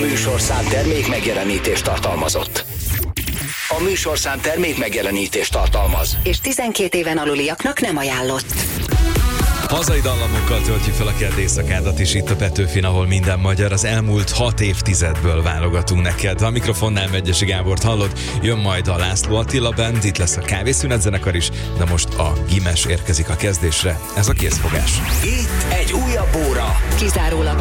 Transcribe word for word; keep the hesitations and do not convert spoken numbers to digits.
műsorszám termék megjelenítést tartalmazott. A műsorszám termék megjelenítést tartalmaz. És tizenkét éven aluliaknak nem ajánlott. Hazai dallamokkal töltjük fel a kedd éjszakádat is itt a Petőfin, ahol minden magyar. Az elmúlt hat évtizedből válogatunk neked. A mikrofonnál Megyesi Gábort hallod, jön majd a László Attila Band, itt lesz a Kávészünet zenekar is, de most a Gimes érkezik a kezdésre. Ez a Készfogás. Itt egy újabb óra. Kizárólag